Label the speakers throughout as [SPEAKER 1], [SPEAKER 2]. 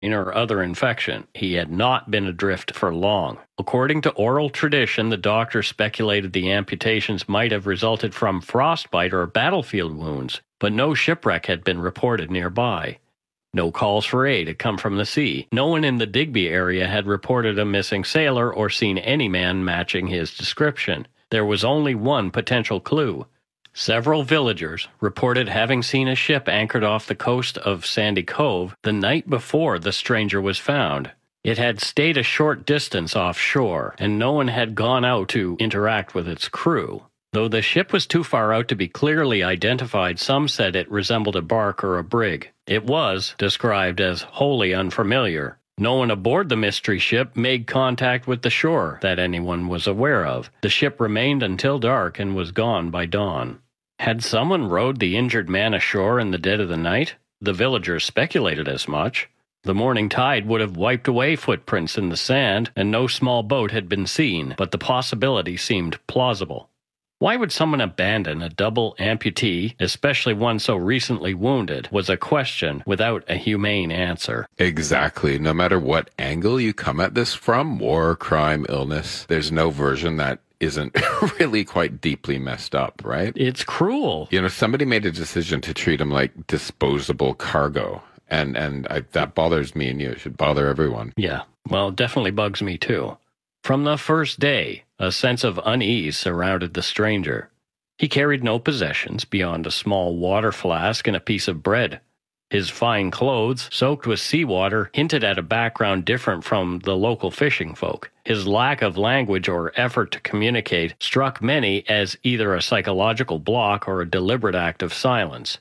[SPEAKER 1] or other infection. He had not been adrift for long. According to oral tradition, the doctor speculated the amputations might have resulted from frostbite or battlefield wounds, but no shipwreck had been reported nearby. No calls for aid had come from the sea. No one in the Digby area had reported a missing sailor or seen any man matching his description. There was only one potential clue. Several villagers reported having seen a ship anchored off the coast of Sandy Cove the night before the stranger was found. It had stayed a short distance offshore, and no one had gone out to interact with its crew. Though the ship was too far out to be clearly identified, some said it resembled a bark or a brig. It was described as wholly unfamiliar. No one aboard the mystery ship made contact with the shore that anyone was aware of. The ship remained until dark and was gone by dawn. Had someone rowed the injured man ashore in the dead of the night? The villagers speculated as much. The morning tide would have wiped away footprints in the sand, and no small boat had been seen, but the possibility seemed plausible. Why would someone abandon a double amputee, especially one so recently wounded, was a question without a humane answer.
[SPEAKER 2] Exactly. No matter what angle you come at this from, war, crime, illness, there's no version that isn't really quite deeply messed up, right?
[SPEAKER 1] It's cruel.
[SPEAKER 2] Somebody made a decision to treat him like disposable cargo. And that bothers me, and it should bother everyone.
[SPEAKER 1] Yeah, well, it definitely bugs me too. From the first day, a sense of unease surrounded the stranger. He carried no possessions beyond a small water flask and a piece of bread. His fine clothes, soaked with seawater, hinted at a background different from the local fishing folk. His lack of language or effort to communicate struck many as either a psychological block or a deliberate act of silence.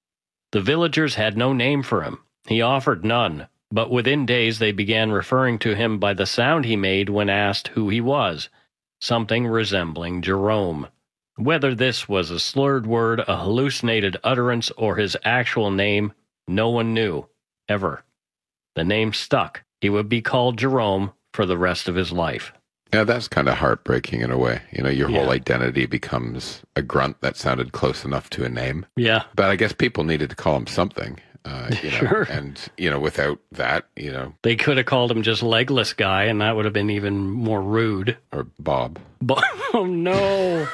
[SPEAKER 1] The villagers had no name for him. He offered none. But within days they began referring to him by the sound he made when asked who he was, something resembling Jerome. Whether this was a slurred word, a hallucinated utterance, or his actual name, no one knew, ever. The name stuck. He would be called Jerome for the rest of his life.
[SPEAKER 2] Yeah, that's kind of heartbreaking in a way. Your whole identity becomes a grunt that sounded close enough to a name.
[SPEAKER 1] Yeah.
[SPEAKER 2] But I guess people needed to call him something.
[SPEAKER 1] Sure.
[SPEAKER 2] And, without that,
[SPEAKER 1] They could have called him just Legless Guy, and that would have been even more rude.
[SPEAKER 2] Or Bob.
[SPEAKER 1] Oh, no.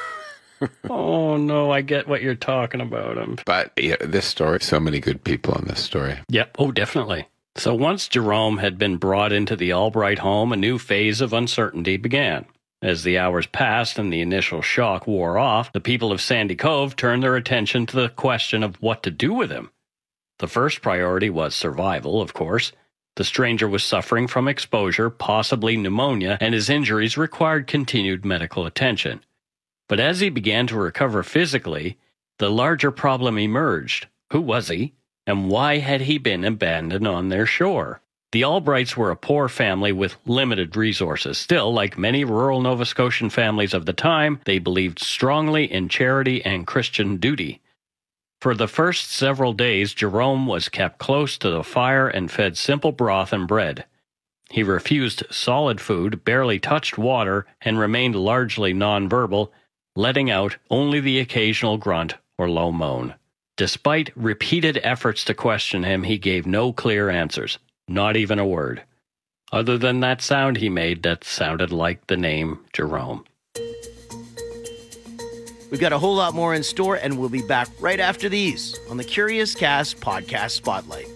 [SPEAKER 1] Oh, no, I get what you're talking about.
[SPEAKER 2] But this story, so many good people in this story.
[SPEAKER 1] Yep. Oh, definitely. So once Jerome had been brought into the Albright home, a new phase of uncertainty began. As the hours passed and the initial shock wore off, the people of Sandy Cove turned their attention to the question of what to do with him. The first priority was survival, of course. The stranger was suffering from exposure, possibly pneumonia, and his injuries required continued medical attention. But as he began to recover physically, the larger problem emerged. Who was he, and why had he been abandoned on their shore? The Albrights were a poor family with limited resources. Still, like many rural Nova Scotian families of the time, they believed strongly in charity and Christian duty. For the first several days, Jerome was kept close to the fire and fed simple broth and bread. He refused solid food, barely touched water, and remained largely nonverbal, letting out only the occasional grunt or low moan. Despite repeated efforts to question him, he gave no clear answers, not even a word, other than that sound he made that sounded like the name Jerome.
[SPEAKER 3] We've got a whole lot more in store, and we'll be back right after these on the Curious Cast Podcast Spotlight.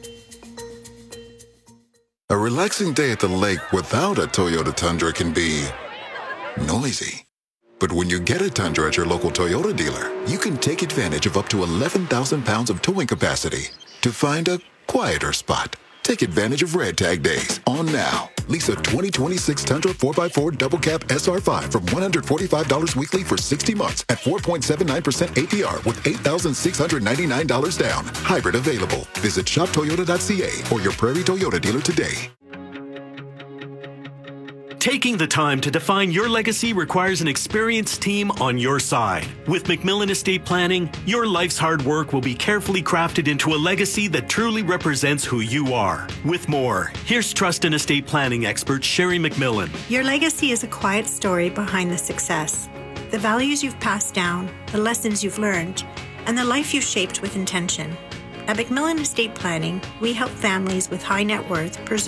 [SPEAKER 4] A relaxing day at the lake without a Toyota Tundra can be noisy. But when you get a Tundra at your local Toyota dealer, you can take advantage of up to 11,000 pounds of towing capacity to find a quieter spot. Take advantage of Red Tag Days on now. Lease a 2026 Tundra 4x4 Double Cab SR5 from $145 weekly for 60 months at 4.79% APR with $8,699 down. Hybrid available. Visit shoptoyota.ca or your Prairie Toyota dealer today.
[SPEAKER 5] Taking the time to define your legacy requires an experienced team on your side. With McMillan Estate Planning, your life's hard work will be carefully crafted into a legacy that truly represents who you are. With more, here's trust and estate planning expert Sherry McMillan.
[SPEAKER 6] Your legacy is a quiet story behind the success. The values you've passed down, the lessons you've learned, and the life you've shaped with intention. At Macmillan Estate Planning, we help families with high net worth preserve